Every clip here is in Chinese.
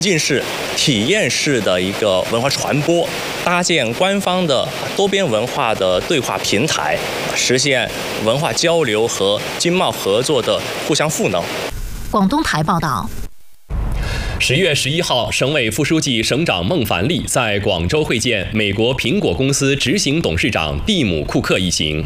进式、体验式的一个文化传播，搭建官方的多边文化的对话平台，实现文化交流和经贸合作的互相赋能。 广东台报道。 10月11号，省委副书记、省长孟凡利在广州会见美国苹果公司执行董事长蒂姆·库克一行。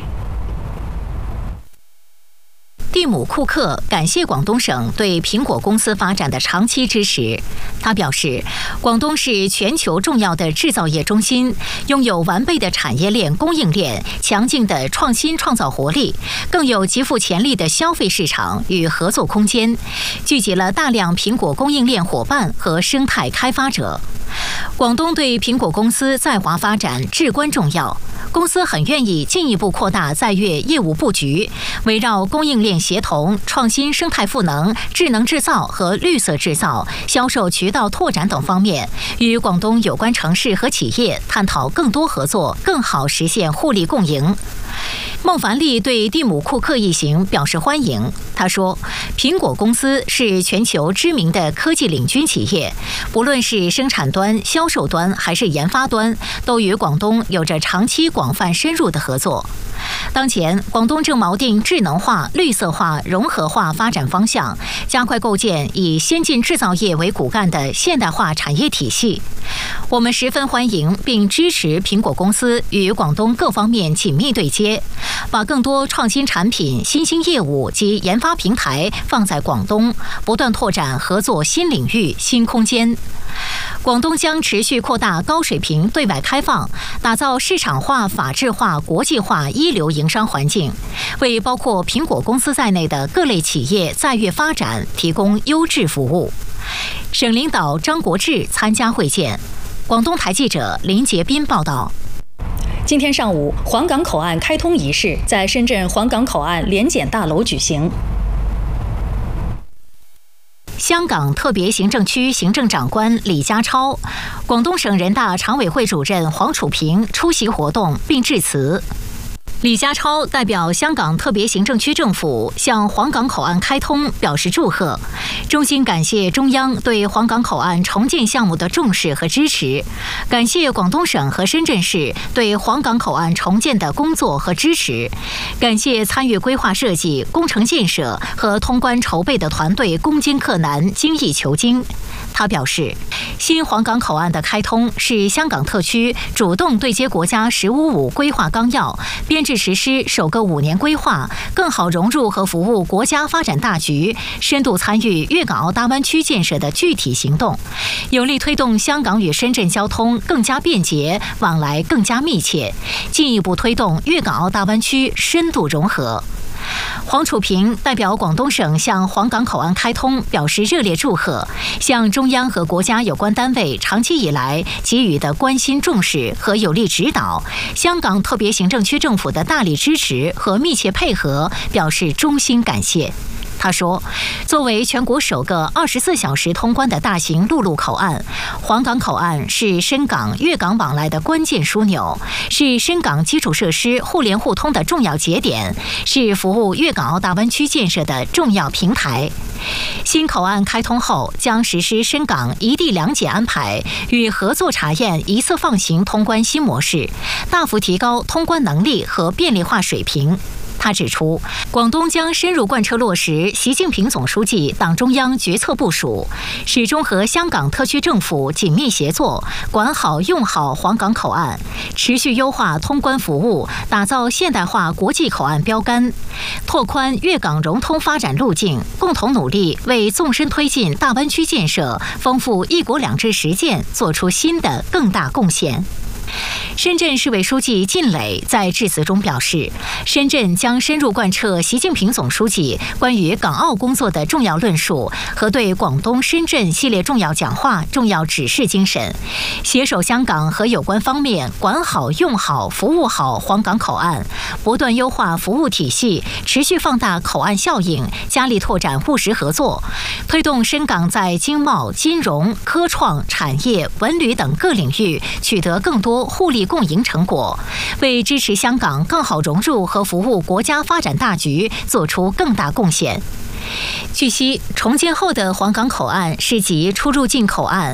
蒂姆·库克感谢广东省对苹果公司发展的长期支持。他表示，广东是全球重要的制造业中心，拥有完备的产业链供应链、强劲的创新创造活力，更有极富潜力的消费市场与合作空间，聚集了大量苹果供应链伙伴和生态开发者。广东对苹果公司在华发展至关重要。公司很愿意进一步扩大在粤业务布局，围绕供应链协同、创新生态赋能、智能制造和绿色制造、销售渠道拓展等方面，与广东有关城市和企业探讨更多合作，更好实现互利共赢。孟凡利对蒂姆·库克一行表示欢迎。他说，苹果公司是全球知名的科技领军企业，不论是生产端、销售端还是研发端，都与广东有着长期广泛深入的合作。当前，广东正锚定智能化、绿色化、融合化发展方向，加快构建以先进制造业为骨干的现代化产业体系。我们十分欢迎并支持苹果公司与广东各方面紧密对接，把更多创新产品、新兴业务及研发平台放在广东，不断拓展合作新领域、新空间。广东将持续扩大高水平对外开放，打造市场化、法治化、国际化一流营商环境，为包括苹果公司在内的各类企业在粤发展提供优质服务。省领导张国志参加会见。广东台记者林杰斌报道。 今天上午，黄岗口岸开通仪式在深圳黄岗口岸联检大楼举行。 香港特别行政区行政长官李家超、广东省人大常委会主任黄楚平出席活动并致辞。李家超代表香港特别行政区政府向黄岗口岸开通表示祝贺，衷心感谢中央对黄岗口岸重建项目的重视和支持，感谢广东省和深圳市对黄岗口岸重建的工作和支持，感谢参与规划设计、工程建设和通关筹备的团队攻坚克难、精益求精。他表示，新黄岗口岸的开通是香港特区主动对接国家“十五五”规划纲要，编制实施首个5年规划，更好融入和服务国家发展大局，深度参与粤港澳大湾区建设的具体行动，有力推动香港与深圳交通更加便捷，往来更加密切，进一步推动粤港澳大湾区深度融合。黄楚平代表广东省向黄岗口岸开通表示热烈祝贺，向中央和国家有关单位长期以来给予的关心重视和有力指导，香港特别行政区政府的大力支持和密切配合表示衷心感谢。他说，作为全国首个24小时通关的大型陆路口岸，黄岗口岸是深港、粤港往来的关键枢纽，是深港基础设施互联互通的重要节点，是服务粤港澳大湾区建设的重要平台。新口岸开通后，将实施深港一地两检安排与合作查验一次放行通关新模式，大幅提高通关能力和便利化水平。他指出，广东将深入贯彻落实习近平总书记党中央决策部署，始终和香港特区政府紧密协作，管好用好黄岗口岸，持续优化通关服务，打造现代化国际口岸标杆，拓宽粤港融通发展路径，共同努力为纵深推进大湾区建设、丰富一国两制实践做出新的更大贡献。深圳市委书记靳磊在致辞中表示，深圳将深入贯彻习近平总书记关于港澳工作的重要论述和对广东、深圳系列重要讲话、重要指示精神，携手香港和有关方面管好、用好、服务好黄岗口岸，不断优化服务体系，持续放大口岸效应，加力拓展务实合作，推动深港在经贸、金融、科创、产业、文旅等各领域取得更多互利共赢成果，为支持香港更好融入和服务国家发展大局做出更大贡献。 据悉，重建后的黄港口岸是集出入境口岸、